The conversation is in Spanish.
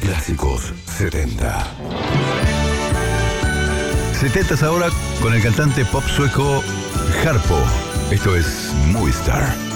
Clásicos 70. 70 ahora con el cantante pop sueco Harpo. Esto es Movistar.